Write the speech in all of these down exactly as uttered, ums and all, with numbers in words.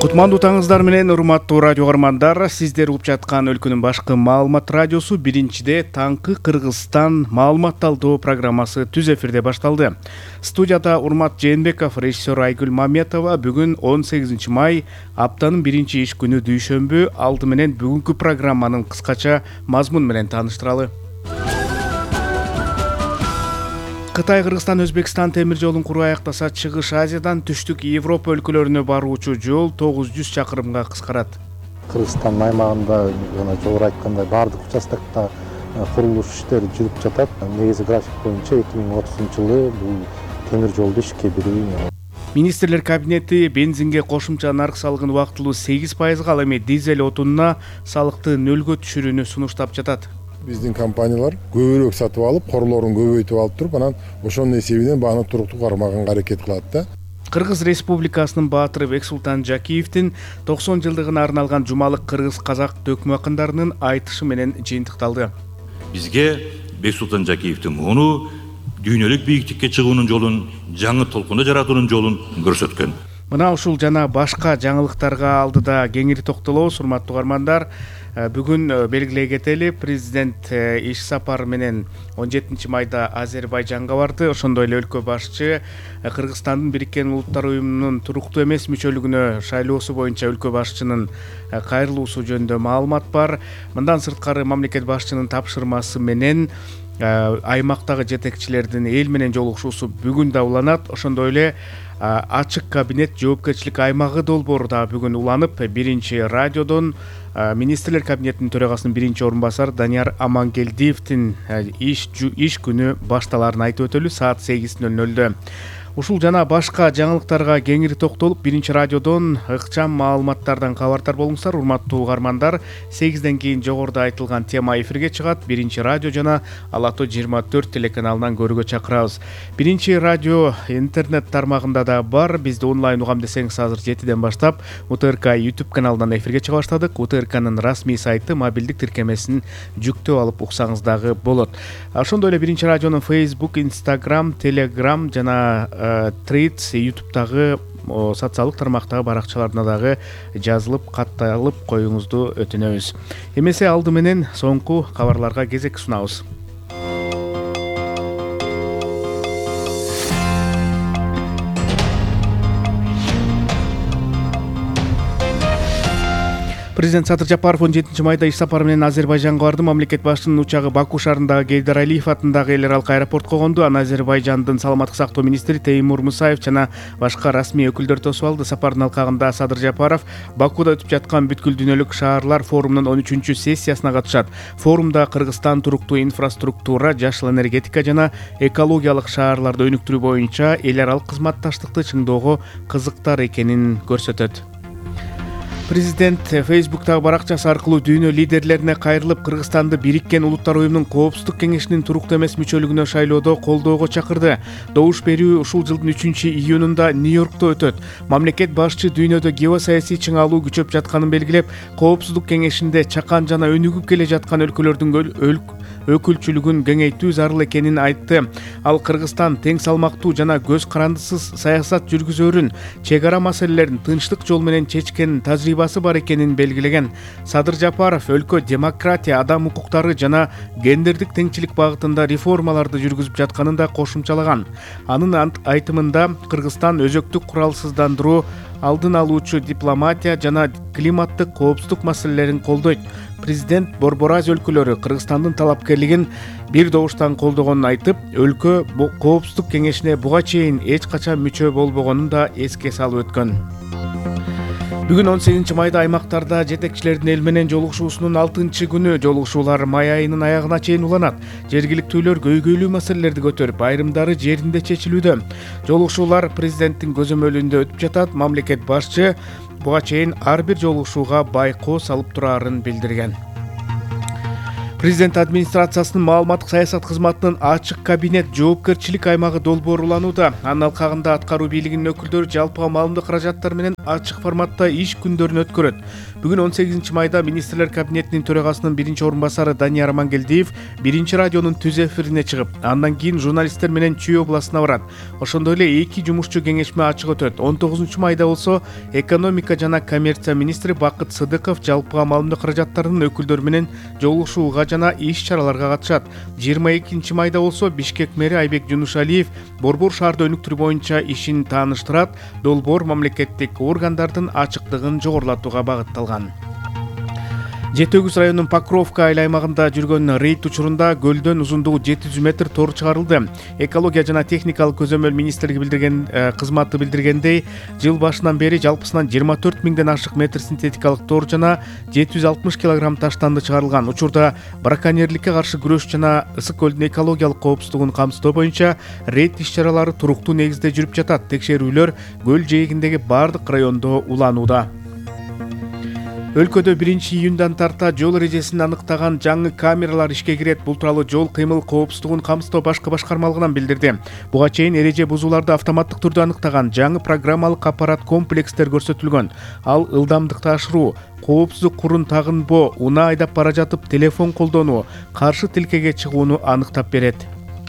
Кутмандуу таңыңыздар менен урматтуу радио көрөрмандар, сиздер угуп жаткан өлкөнүн башкы маалымат радиосу биринчиде таңкы Кыргызстан маалымат талдоо программасы түз эфирде башталды. Студияда Урмат Жээнбеков, режиссер Айгүл Маметова. Бүгүн он сегизинчи май, аптанын биринчи иш күнү дүйшөмбү. Алды менен бүгүнкү программанын кыскача мазмун менен тааныштыралы. Кытай, Кыргызстан, Өзбекстан темир жолун куруу аяктаса, Чыгыш Азиядан түштүк Европа өлкөлөрүнө баруучу жол тогуз жүз чакырымга кыскарат. Кыргызстан аймагында жана жогору айткандай баардык участокто курулуш иштери жүрүп жатат. Негизи график боюнча эки миң отузунчу жылы бул темир жолду ишке кирүү. Министрлер кабинети бензинге кошумча нарк салыгын убактылуу сегиз пайызга, ал эми дизель отунуна салыкты нөлгө түшүрүүнү сунуштап жатат. Биздин компаниялар көбүрөөк сатып алып, корлорун көбөйтүп алып туруп, анан ошонун эсебинен бааны туруктуу кармаганга аракет кылат да. Кыргыз Республикасынын баатыры Бексултан Жакиевдин токсон жылдыгына арналган жумалык кыргыз-казак төкмө акындарынын айтышы менен жыйынтыкталды. Бизге Бексултан Жакиевдин муну дүйнөлүк бийиктикке чыгуунун жолун, жаңы толкунду жаратуунун жолун көрсөткөн. Мына ушул жана башка жаңылыктарга алдыда кеңири токтолобуз, урматтуу угармандар. Бүгүн белгилей кетели, президент иш сапары менен он жетинчи майда Азербайжанга барды. Ошондой эле өлкө башчы Кыргызстандын Бириккен Улуттар уюмунун туруктуу эмес мүчөлүгүнө шайлоосу боюнча өлкө башчынын кайрылуусу жөнүндө маалымат бар. Мындан сырткары мамлекет башчынын тапшырмасы менен аймактагы жетекчилердин эл менен жолугушуусу бүгүн да уланат. Ошондой эле ачык кабинет жоопкерчилик аймагы долбоору да бүгүн уланып, биринчи радиодон Министрлер кабинетинин төрагасынын биринчи орун басары Данияр Амангелдиевдин иш иш күнү башталарын айтып өтөлү саат сегиз нөл нөлдө. Ушул жана башка жаңылыктарга кеңири токтолуп, биринчи радиодон ыкчам маалыматтардан кабардар болуңуздар, урматтуу угармандар. сегизден кийин жогоруда айтылган тема эфирге чыгат. Биринчи радио жана Ала Тоо жыйырма төрт телеканалынан көрүүгө чакырабыз. Биринчи радио интернет тармагында да бар. Бизди онлайн угам десеңиз, азыр жетиден баштап У Т Р К YouTube каналынан эфирге чыга баштадык. У Т Р К'нын расмий сайты, мобилдик тиркемесин жүктөп алып уксаңыз дагы болот. Ошондой эле биринчи радионун Facebook, Instagram, Telegram жана Threads, YouTube'дагы социалдык тармактагы баракчаларына дагы жазылып, катталып коюңузду өтүнөбүз. Эмесе алды менен соңку кабарларга кезек сунабыз. Президент Садыр Жапаров он жетинчи майда иш сапары менен Азербайжанга барды. Мамлекет башчынын учагы Баку шаарындагы Гейдар Алиев атындагы эл аралык аэропортко конду. Аны Азербайжандын саламаттык сактоо министри Теймур Мусаев жана башка расмий өкүлдөр тосуп алды. Сапардын алкагында Садыр Жапаров Бакуда өтүп жаткан бүткүл дүйнөлүк шаарлар форумунун он үчүнчү сессиясына катышат. Форумда Кыргызстан туруктуу инфраструктура, жашыл энергетика жана экологиялык шаарларды өнүктүрүү боюнча эл аралык кызматташтыкты чыңдоого кызыктар экенин көрсөтөт. Президент Facebook'тагы баракчасы аркылуу дүйнө лидерлерине кайрылып, Кыргызстанды Бириккен Улуттар уюмунун Коопсуздук кеңешинин туруктуу эмес мүчөлүгүнө шайлоодо колдоого чакырды. Добуш берүү ушул жылдын үчүнчү июнунда Нью-Йоркто өтөт. Мамлекет башчы дүйнөдө геосаясий чыңалуу күчөп жатканын белгилеп, Коопсуздук кеңешинде чакан жана өнүгүп келе жаткан өлкөлөрдүн өкүлчүлүгүн кеңейтүү зарыл экенин айтты. Ал Кыргызстан тең салмактуу жана көз карандысыз саясат жүргүзөрүн, чек ара маселелерин тынчтык жол менен чечкен тажрыйбасы бар экенин белгилеген. Садыр Жапаров өлкө демократия, адам укуктары жана гендердик теңчилик багытында реформаларды жүргүзүп жатканын да кошумчалаган. Анын айтымында Кыргызстан өзөктүк куралсыздандыруу, алдын алуучу дипломатия жана климаттык коопсуздук маселелерин колдойт. Президент Борбор Азия өлкөлөрү Кыргызстандын талапкерлигин бир добуштан колдогонун айтып, өлкө коопсуздук кеңешине буга чейин эч качан мүчө болбогонун да эске салып өткөн. Бүгүн он сегизинчи майда аймактарда жетекчилердин эл менен жолугушуусунун алтынчы күнү. Жолугушуулар май айынын аягына чейин уланат. Жергиликтүүлөр көйгөйлүү маселелерди көтөрүп, айрымдары жеринде чечилүүдө. Жолугушуулар президенттин көзөмөлүндө өтүп жатат. Мамлекет башчы буга чейин ар бир жолугушууга байкоо салып турарын билдирген. Президент администрациясынын маалыматтык саясат кызматынын ачык кабинет жоопкерчилик аймагы долбоору уланууда. Анын алкагында аткаруу бийлигинин өкүлдөрү жалпыга маалымдык каражаттар менен ачык форматта иш күндөрүн өткөрөт. Бүгүн он сегизинчи майда министрлер кабинетинин төрагасынын биринчи орун басары Данияр Амангелдиев биринчи радионун түз эфирине чыгып, андан кийин журналисттер менен Чүй областына барат. Ошондой эле эки жумушчу кеңешме ачык өтөт. он тогузунчу майда болсо экономика жана коммерция министри Бакыт Сыдыков жалпыга маалымдоо каражаттарынын өкүлдөрү менен жолугушууга жана иш-чараларга катышат. жыйырма экинчи майда болсо Бишкек мэри Айбек Жунушалиев Борбор шаарды өнүктүрүү боюнча ишин тааныштырат. Долбоор мамлекеттик органдардын ачыктыгын жогорулатууга багытталган. Жети Өгүз районунун Покровка айыл аймагында жүргөн рейд учурунда көлдөн узундугу жети жүз метр тор чыгарылды. Экология жана техникалык көзөмөл министрлиги билдирген кызматы билдиргендей, жыл башынан бери жалпысынан жыйырма төрт миңден ашык метр синтетикалык тор жана жети жүз алтымыш килограмм таштанды чыгарылган. Учурда браконьерликке каршы күрөш жана Ысык көлдүн экологиялык коопсуздугун камсыздоо боюнча рейд иш-чаралары туруктуу негизде жүрүп жатат. Текшерүүлөр көл жээгиндеги бардык райондо уланууда. Өлкөдө биринчи июндан тарта жол эрежесин аныктаган жаңы камералар ишке кирет. Бул тууралуу жол кыймыл коопсуздугун камсыздоо башкы башкармалыгынан билдирди. Буга чейин эреже бузууларды автоматтык түрдө аныктаган жаңы программалык аппарат комплекстер көрсөтүлгөн. Ал ылдамдыкты ашыруу, коопсуздук курун тагынбоо, унаа айдап бара жатып телефон колдонуу, каршы тилкеге чыгууну аныктап берет.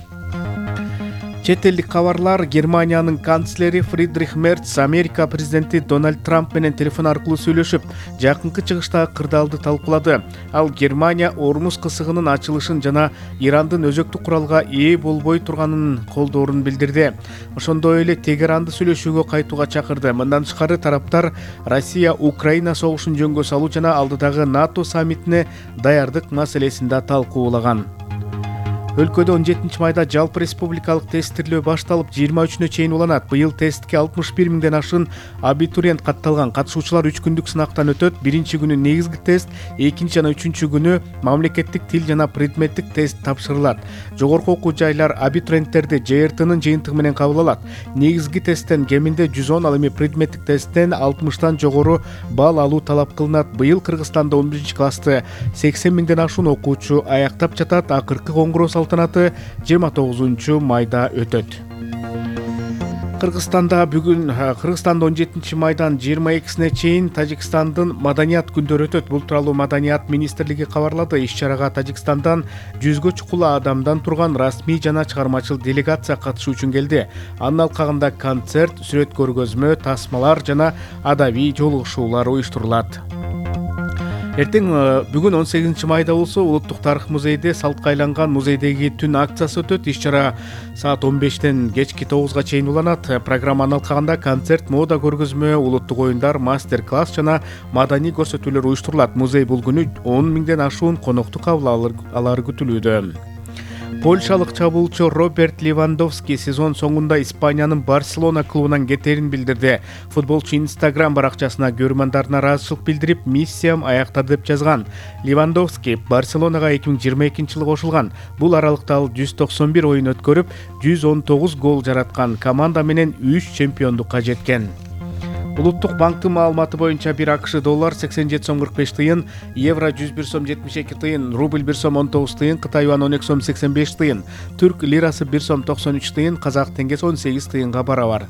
Чет элдик кабарлар. Германиянын канцлери Фридрих Мерц Америка президенти Дональд Трамп менен телефон аркылуу сүйлөшүп, жакынкы чыгыштагы кырдаалды талкуулады. Ал Германия Ормуз кысыгынын ачылышын жана Ирандын өзөктүк куралга ээ болбой турганын колдоорун билдирди. Ошондой эле Тегеранды сүйлөшүүгө кайтууга чакырды. Мындан тышкары тараптар Россия Украина согушун жөнгө салуу жана алдыдагы НАТО саммитине даярдык маселесин да талкуулаган. Өлкөдө он жетинчи майда жалпы республикалык тесттирүү башталып, жыйырма үчүнө чейин уланат. Быйыл тестке алтымыш бир миңден ашын абитуриент катталган. Катышуучулар үч күндүк сынактан өтөт. Биринчи күнү негизги тест, экинчи жана үчүнчү күнү мамлекеттик тил жана предметтик тест тапшырылат. Жогорку окуу жайлар абитуриенттерди Ж Р Т'нын жыйынтыгы менен кабыл алат. Негизги тесттен кеминде жүз он, ал эми предметтик тесттен алтымыштан жогору балл алуу талап кылынат. Быйыл Кыргызстанда он биринчи классты сексен миңден ашуун окуучу аяктап жатат. Акыркы коңгуроо салтанаты жыйырма тогузунчу майда өтөт. Кыргызстанда бүгүн Кыргызстанда он жетинчи майдан жыйырма экисине чейин Тажикстандын маданият күндөрү өтөт. Бул тууралуу Маданият министрлиги кабарлады. Иш-чарага Тажикстандан жүзгө чукула адамдан турган расмий жана чыгармачыл делегация катышуу үчүн келди. Анын алкагында концерт, сүрөт көргөзмө, тасмалар жана адабий жолугушуулар уюштурулат. Эртең бүгүн он сегизинчи майда болсо Улуттук тарых музейде салтка айланган музейдеги түн акциясы өтөт. Иш-чара саат он бештен кечки тогузга чейин уланат. Программанын алкагында концерт, мода көргөзмө, улуттук оюндар, мастер-класс жана маданий көрсөтүүлөр уюштурулат. Музей бул күнү он миңден ашуун конокту кабыл алары күтүлүүдө. Польшалык чабуулчу Роберт Левандовски сезон соңунда Испаниянын Барселона клубунан кетерин билдирди. Футболчу Инстаграм баракчасына көрөрмандарына ыраазычылык билдирип, миссиям аяктады деп жазган. Левандовски Барселонага эки миң жыйырма экинчи жылы кошулган. Бул аралыкта ал жүз токсон бир ойун өткөрүп, жүз он тогуз гол жараткан. Команда менен үч чемпиондукка жеткен. Улуттук банктын маалыматы боюнча бир АКШ доллар сексен жети сом кырк беш тыйын, евро жүз бир сом жетимиш эки тыйын, рубль бир сом он тогуз тыйын, Кытай юан он эки сом сексен беш тыйын, түрк лирасы бир сом токсон үч тыйын, казак теңгеси он сегиз тыйынга барабар.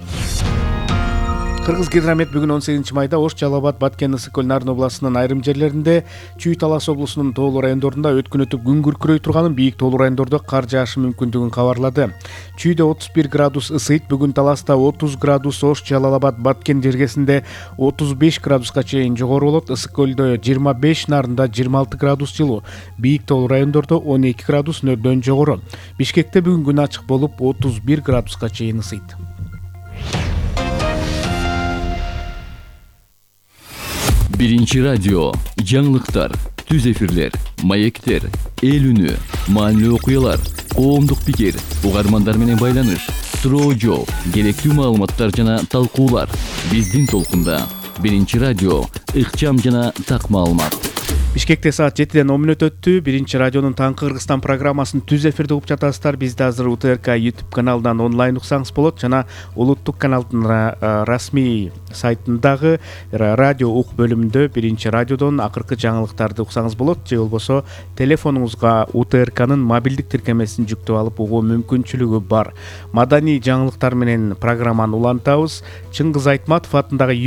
Кыргыз гидромет бүгүн он сегизинчи майда Ош, Жалал Абад, Баткен, Ысык көл, Нарын областынын айрым жерлеринде, Чүй, Талас облусунун тоолуу райондорунда өткөн өтүп күн күркүрөй турганын, бийик тоолуу райондордо кар жаашы мүмкүндүгүн кабарлады. Чүйдө отуз бир градус ысыйт, бүгүн Таласта отуз градус, Ош, Жалал Абад, Баткен жергесинде отуз беш градуска чейин жогору болот. Ысык көлдө жыйырма беш, Нарында жыйырма алты градус жылуу, бийик тоолуу райондордо он эки градус нөлдөн жогору. Бишкекте бүгүн күн ачык болуп отуз бир градуска чейин ысыйт. Биринчи радио, жаңылыктар, түз эфирлер, маектер, эл үнү, маанилүү окуялар, коомдук пикир, угармандар менен байланыш, суроо жооп, керектүү маалыматтар жана талкуулар. Биздин толкунда Биринчи радио, ыкчам жана так маалымат. Бишкекте саат жетиден он мүнөт өттү. Биринчи радионун Таңкы Кыргызстан программасын түз эфирде угуп жатасыздар. Бизди азыр У Т Р К YouTube каналынан онлайн уксаңыз болот жана улуттук каналдын расмий сайтындагы радио ук бөлүмүндө Биринчи радиодон акыркы жаңылыктарды уксаңыз болот. Же болбосо телефонуңузга У Т Р К'нын мобилдик тиркемесин жүктөп алып угуу мүмкүнчүлүгү бар. Маданий жаңылыктар менен программаны улантабыз. Чыңгыз Айтматов атындагы